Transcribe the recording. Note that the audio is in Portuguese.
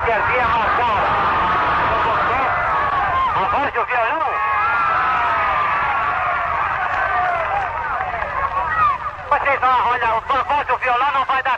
Querzinha marcada. Avance o violão. Vocês vão, olha, avance o violão, não vai dar